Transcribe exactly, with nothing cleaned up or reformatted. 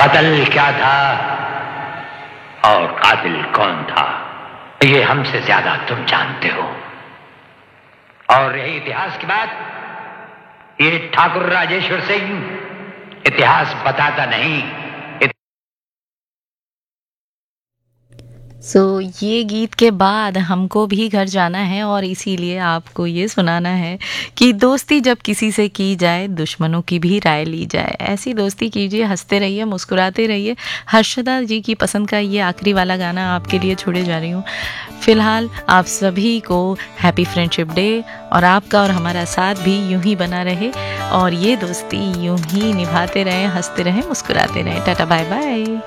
कत्ल क्या था और कातिल कौन था, ये हमसे ज्यादा तुम जानते हो। और यही इतिहास की बात, ये ठाकुर राजेश्वर सिंह इतिहास बताता नहीं। सो so, ये गीत के बाद हमको भी घर जाना है और इसीलिए आपको ये सुनाना है कि दोस्ती जब किसी से की जाए दुश्मनों की भी राय ली जाए। ऐसी दोस्ती कीजिए, हंसते रहिए, मुस्कुराते रहिए। हर्षदा जी की पसंद का ये आखिरी वाला गाना आपके लिए छोड़े जा रही हूँ। फिलहाल आप सभी को हैप्पी फ्रेंडशिप डे, और आपका और हमारा साथ भी यूं ही बना रहे और ये दोस्ती यूं ही निभाते रहें, हंसते रहें, मुस्कुराते रहें। Tata bye bye.